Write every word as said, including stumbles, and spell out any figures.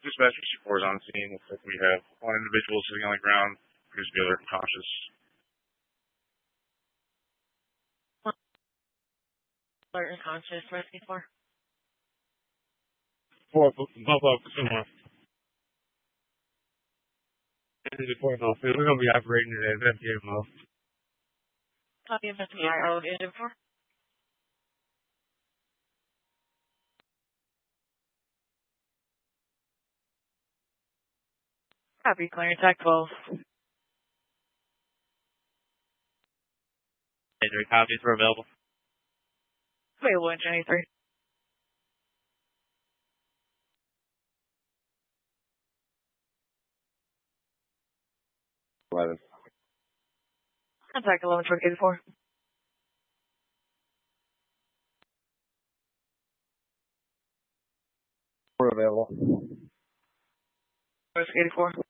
Dispatch sixty-four is on scene. Looks like we have one individual sitting on the ground, appears to be other conscious. Alert and conscious, rescue four. Four, bump up, somewhere. We're going to be operating today. That's the M O. Copy of S B I, Arlo Engine four. Copy, clearance act twelve. Three copies were available. Available engine eighty-three. eleven. Contact eleven truck eighty-four. We're available. eighty-four.